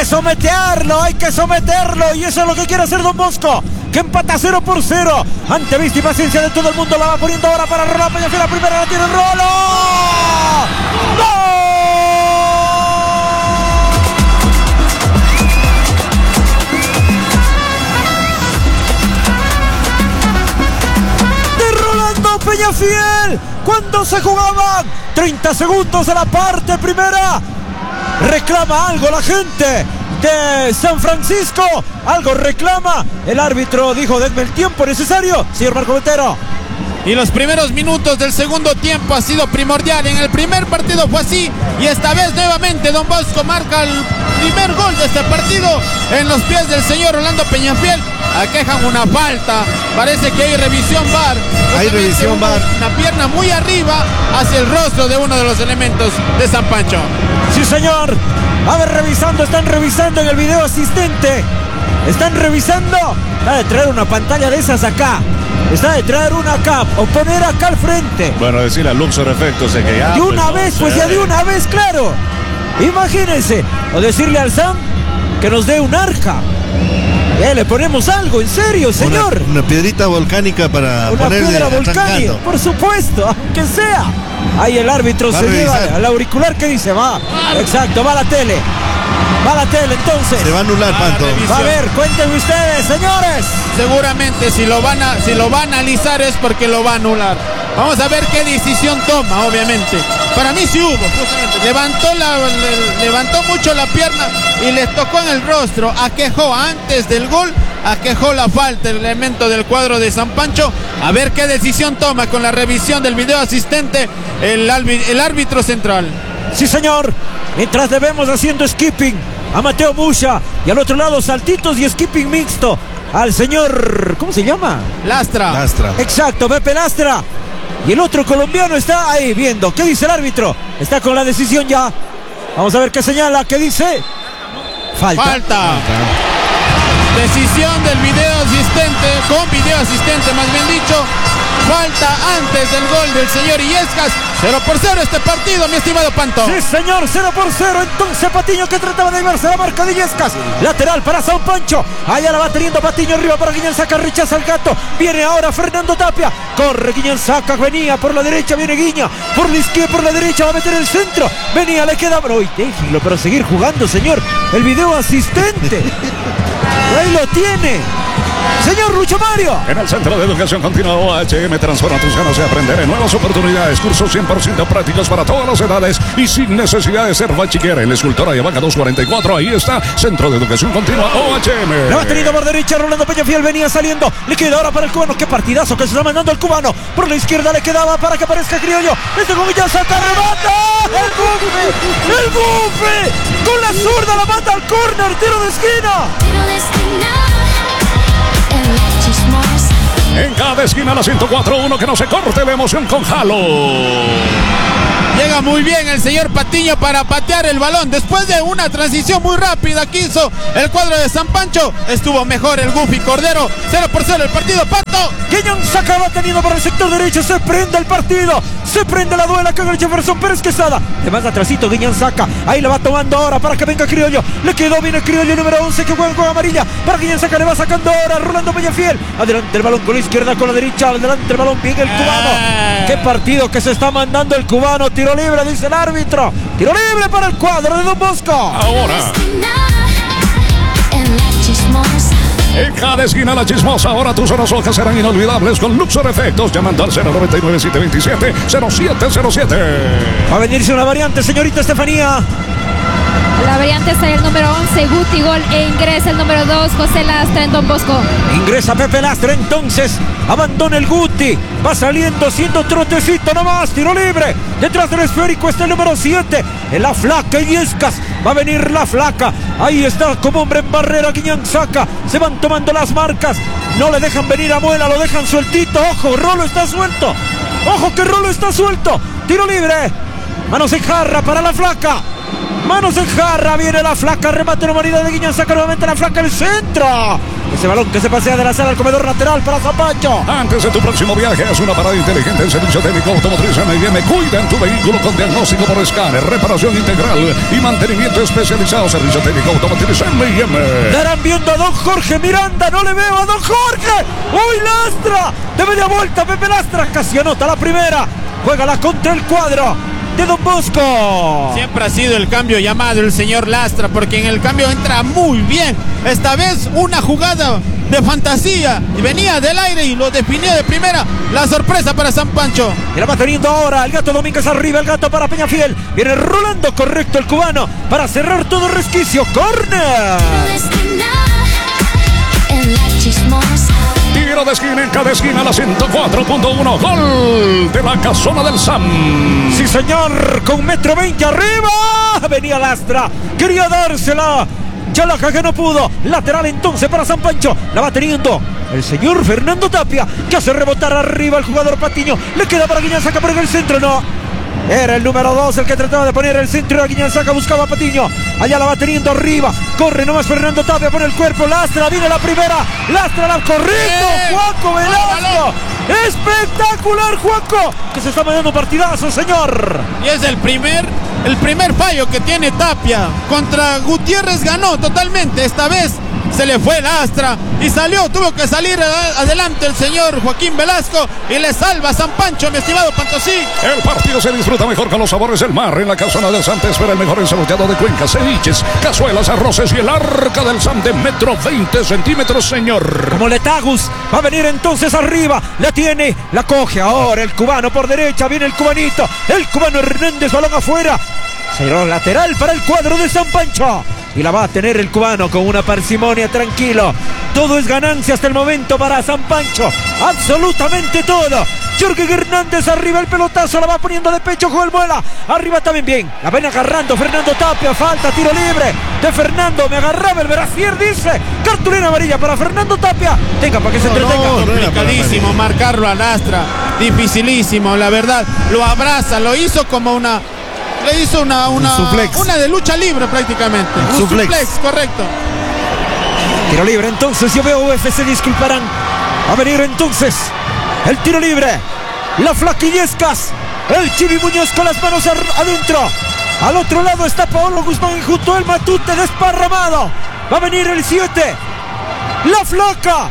hay que someterlo. Y eso es lo que quiere hacer Don Bosco, que empata 0-0. Ante vista y paciencia de todo el mundo, la va poniendo ahora para Rolando Peñafiel. La primera la tiene Rolo. ¡Gol! Peñafiel, cuando se jugaban 30 segundos de la parte primera. Reclama algo la gente de San Francisco, algo reclama. El árbitro dijo: denme el tiempo necesario, señor Marco Montero. Y los primeros minutos del segundo tiempo ha sido primordial. En el primer partido fue así, y esta vez nuevamente Don Bosco marca el primer gol de este partido en los pies del señor Rolando Peñafiel. Aquejan una falta, parece que hay revisión VAR. Hay revisión VAR. Una pierna muy arriba hacia el rostro de uno de los elementos de San Pancho. Sí, señor. A ver, están revisando en el video asistente. Están revisando. Está de traer una pantalla de esas acá. Está de traer una acá o poner acá al frente. Bueno, decir a Luxor Efectos que ya. De una vez, pues ya de una vez, claro. Imagínense. O decirle al Sam que nos dé un arca. Le ponemos algo, en serio, señor. Una piedrita volcánica para una ponerle piedra volcánica, por supuesto, aunque sea. Ahí el árbitro se lleva al auricular que dice, va. Exacto, va a la tele. Va a la tele, entonces. Se va a anular, Panto. Va a ver, cuéntenme ustedes, señores. Seguramente si lo va a analizar es porque lo va a anular. Vamos a ver qué decisión toma, obviamente. Para mí sí hubo, justamente. Levantó mucho la pierna y le tocó en el rostro. Aquejó antes del gol, aquejó la falta, el elemento del cuadro de San Pancho. A ver qué decisión toma con la revisión del video asistente el árbitro central. Sí, señor. Mientras debemos haciendo skipping a Mateo Mucha, y al otro lado saltitos y skipping mixto al señor, ¿cómo se llama? Lastra. Exacto, Pepe Lastra. Y el otro colombiano está ahí viendo. ¿Qué dice el árbitro? Está con la decisión ya. Vamos a ver qué señala. ¿Qué dice? Falta. Decisión del video asistente, con video asistente más bien dicho. Falta antes del gol del señor Illescas. 0-0 este partido, mi estimado Panto. Sí, señor, 0-0. Entonces Patiño, que trataba de llevarse la marca de Illescas. Lateral para San Pancho. Allá la va teniendo Patiño arriba para Guiñanzaca. Rechaza el gato. Viene ahora Fernando Tapia. Corre Guiñanzaca. Venía por la derecha. Viene Guiña. Por la izquierda, por la derecha. Va a meter el centro. Venía, le queda. Uy, déjenlo, pero seguir jugando, señor. El video asistente. Ahí lo tiene. Señor Lucho Mario. En el Centro de Educación Continua OHM transforma tus ganas de aprender en nuevas oportunidades. Cursos 100% prácticos para todas las edades y sin necesidad de ser bachiller. En la Escultora de Vaca 244, ahí está Centro de Educación Continua OHM. La va teniendo por derecha Rolando Peñafiel, venía saliendo. Le queda ahora para el cubano. Qué partidazo que se está mandando el cubano. Por la izquierda le quedaba para que aparezca Criollo. Este con Guiñanzaca remata. El Gufe. Con la zurda la manda al córner. Tiro de esquina. En cada esquina la 104.1, que no se corte la emoción con Jalo. Llega muy bien el señor Patiño para patear el balón. Después de una transición muy rápida que hizo el cuadro de San Pancho, estuvo mejor el Gufi Cordero. 0-0 el partido, Pato. Guiñanzaca va teniendo por el sector derecho. Se prende el partido. Se prende la duela con el Jefferson Pérez Quesada. Le manda atrasito Guiñanzaca. Ahí la va tomando ahora para que venga Criollo. Le quedó bien el Criollo número 11 que juega con amarilla. Para Guiñanzaca le va sacando ahora Rolando Peñafiel. Adelante el balón con la izquierda, con la derecha. Adelante el balón, bien el cubano. Qué partido que se está mandando el cubano. Tiro libre, dice el árbitro. Tiro libre para el cuadro de Don Bosco. Ahora. En cada esquina la chismosa. Ahora tus horas locas serán inolvidables con Luxor Efectos. Llamando al 099-727-0707. Va a venirse una variante, señorita Estefanía. La variante es el número 11, Guti Gol, e ingresa el número 2, José Lastra en Don Bosco. Ingresa Pepe Lastra, entonces abandona el Guti, va saliendo siendo trotecito nomás, tiro libre. Detrás del esférico está el número 7, en la flaca Illescas. Va a venir la flaca, ahí está como hombre en barrera Guiñanzaca. Se van tomando las marcas, no le dejan venir a Muela, lo dejan sueltito. Ojo, Rolo está suelto, ojo que Rolo está suelto. Tiro libre, manos en jarra para la flaca. Manos en jarra, viene la flaca, remate la humanidad de Guiñón, saca nuevamente la flaca, el centro. Ese balón que se pasea de la sala al comedor lateral para San Pancho. Antes de tu próximo viaje, haz una parada inteligente en Servicio Técnico Automotriz M&M. Cuida en tu vehículo con diagnóstico por escáner, reparación integral y mantenimiento especializado. Servicio Técnico Automotriz M&M. Estarán viendo a don Jorge Miranda, no le veo a don Jorge. ¡Uy, Lastra! De media vuelta, Pepe Lastra casi anota la primera. Juégala contra el cuadro de Don Bosco. Siempre ha sido el cambio llamado el señor Lastra, porque en el cambio entra muy bien. Esta vez una jugada de fantasía y venía del aire y lo definía de primera. La sorpresa para San Pancho. Y la va teniendo ahora el Gato Domínguez arriba, el Gato para Peñafiel. Viene rolando correcto el cubano para cerrar todo resquicio. ¡Corner! Tiro de esquina en cada esquina, la 104.1. Gol de la Casona del Sam. Sí, señor, con 1,20 m arriba. Venía Lastra, quería dársela. Chalaca que no pudo. Lateral entonces para San Pancho. La va teniendo el señor Fernando Tapia, que hace rebotar arriba al jugador Patiño. Le queda para Guiñón Saca por el centro, no. Era el número 2 el que trataba de poner el centro. De Guiñón Saca, buscaba a Patiño. Allá la va teniendo arriba. Corre nomás Fernando Tapia por el cuerpo. Lastra, viene la primera. Lastra la corriendo. Juanco Velasco. Espectacular, Juanco, que se está mandando partidazo, señor. Y es el primer fallo que tiene Tapia. Contra Gutiérrez ganó totalmente. Esta vez se le fue Lastra y tuvo que salir adelante el señor Joaquín Velasco y le salva a San Pancho, mi estimado Pantosí. El partido se disfruta mejor con los sabores del mar. En la Casona del Sam te espera el mejor ensaloteado de cuencas, ceviches, cazuelas, arroces y el arca del Sam de 1,20 m, señor. Como Letagus va a venir entonces arriba, la tiene, la coge ahora el cubano por derecha, viene el cubanito, el cubano Hernández, balón afuera. Cero lateral para el cuadro de San Pancho. Y la va a tener el cubano con una parsimonia, tranquilo. Todo es ganancia hasta el momento para San Pancho. Absolutamente todo. Jorge Hernández arriba, el pelotazo, la va poniendo de pecho, Joel Muela. Arriba también bien. La ven agarrando Fernando Tapia. Falta, tiro libre de Fernando. Me agarraba el Veracier, dice. Cartulina amarilla para Fernando Tapia. Tenga para que se entretenga. Complicadísimo marcarlo a Lastra. Dificilísimo, la verdad. Lo abraza, lo hizo como una... Le hizo una de lucha libre prácticamente. Un suplex, correcto. Tiro libre entonces, yo veo UFC, disculparán. Va a venir entonces el tiro libre. La Flaquillescas. El Chivi Muñoz con las manos adentro. Al otro lado está Paolo Guzmán y junto al Matute desparramado. Va a venir el 7. La Flaca.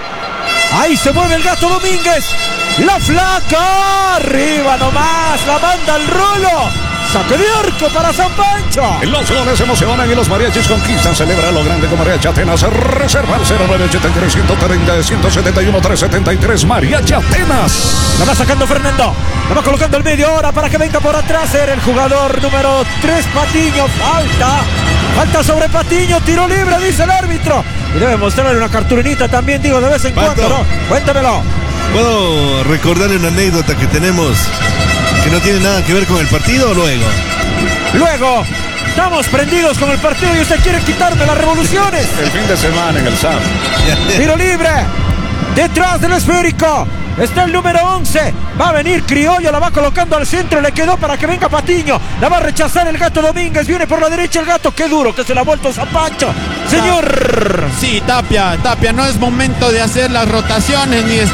Ahí se mueve el Gato Domínguez. La Flaca. Arriba nomás. La manda al rolo. Saque de arco para San Pancho. Los goles emocionan y los mariachis conquistan. Celebra lo grande con Mariachi Atenas. Reserva al 0983 130 171 373. Mariachi Atenas. La va sacando Fernando. La va colocando al medio ahora para que venga por atrás. Era el jugador número 3, Patiño. Falta sobre Patiño. Tiro libre, dice el árbitro. Y debe mostrarle una cartulinita también, digo, de vez en cuando, ¿no? Cuéntamelo. ¿Puedo recordarle una anécdota que tenemos que no tiene nada que ver con el partido o luego? Luego, estamos prendidos con el partido y usted quiere quitarme las revoluciones. El fin de semana en el SAM. Tiro libre. Detrás del esférico está el número 11. Va a venir Criollo, la va colocando al centro. Le quedó para que venga Patiño. La va a rechazar el Gato Domínguez. Viene por la derecha el Gato. Qué duro que se la ha vuelto San Pancho. Señor. Sí, Tapia, no es momento de hacer las rotaciones ni